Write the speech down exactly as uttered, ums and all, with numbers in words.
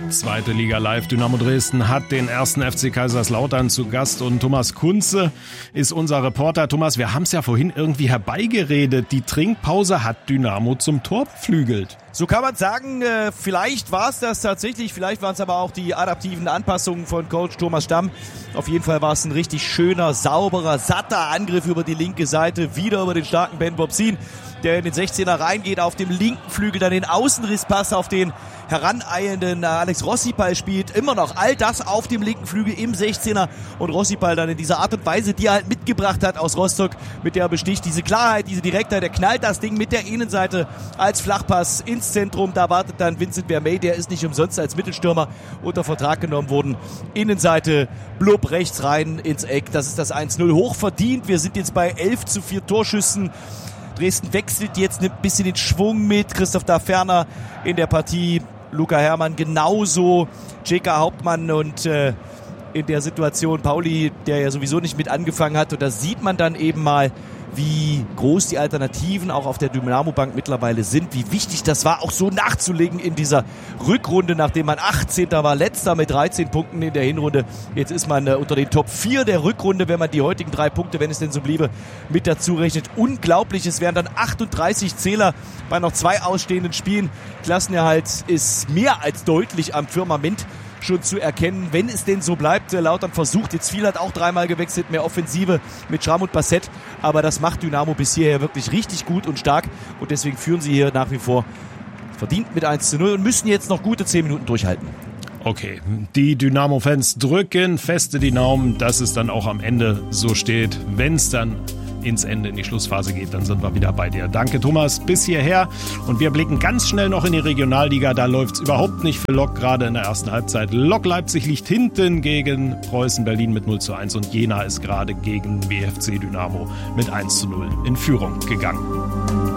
Zweite Liga live. Dynamo Dresden hat den ersten F C Kaiserslautern zu Gast und Thomas Kunze ist unser Reporter. Thomas, wir haben es ja vorhin irgendwie herbeigeredet. Die Trinkpause hat Dynamo zum Tor beflügelt. So kann man sagen, äh, vielleicht war es das tatsächlich, vielleicht waren es aber auch die adaptiven Anpassungen von Coach Thomas Stamm. Auf jeden Fall war es ein richtig schöner, sauberer, satter Angriff über die linke Seite, wieder über den starken Ben Bobsin, der in den sechzehner reingeht, auf dem linken Flügel dann den Außenrisspass auf den heraneilenden Alex Rossipal spielt. Immer noch all das auf dem linken Flügel im sechzehner und Rossipal dann in dieser Art und Weise, die er halt mitgebracht hat aus Rostock, mit der er besticht. Diese Klarheit, diese Direktheit, der knallt das Ding mit der Innenseite als Flachpass ins Zentrum. Da wartet dann Vincent Vermey, der ist nicht umsonst als Mittelstürmer unter Vertrag genommen worden. Innenseite, blub, rechts rein ins Eck. Das ist das eins null. Hochverdient. Wir sind jetzt bei elf zu vier Torschüssen. Dresden wechselt jetzt ein bisschen den Schwung mit. Christoph Daferner in der Partie. Luca Herrmann genauso. J K Hauptmann und äh, in der Situation Pauli, der ja sowieso nicht mit angefangen hat. Und da sieht man dann eben mal, wie groß die Alternativen auch auf der Dynamo-Bank mittlerweile sind, wie wichtig das war, auch so nachzulegen in dieser Rückrunde, nachdem man achtzehnter war, letzter mit dreizehn Punkten in der Hinrunde. Jetzt ist man äh, unter den Top vier der Rückrunde, wenn man die heutigen drei Punkte, wenn es denn so bliebe, mit dazu rechnet. Unglaublich, es wären dann achtunddreißig Zähler bei noch zwei ausstehenden Spielen. Klassenerhalt ist mehr als deutlich am Firmament schon zu erkennen, wenn es denn so bleibt. Lautern versucht, jetzt viel, hat auch dreimal gewechselt, mehr Offensive mit Schramm und Bassett, aber das macht Dynamo bis hierher wirklich richtig gut und stark und deswegen führen sie hier nach wie vor verdient mit eins zu null und müssen jetzt noch gute zehn Minuten durchhalten. Okay, die Dynamo-Fans drücken feste die Daumen, dass es dann auch am Ende so steht. Wenn es dann ins Ende, in die Schlussphase geht, dann sind wir wieder bei dir. Danke, Thomas, bis hierher. Und wir blicken ganz schnell noch in die Regionalliga. Da läuft es überhaupt nicht für Lok, gerade in der ersten Halbzeit. Lok Leipzig liegt hinten gegen Preußen Berlin mit null zu eins und Jena ist gerade gegen B F C Dynamo mit eins zu null in Führung gegangen.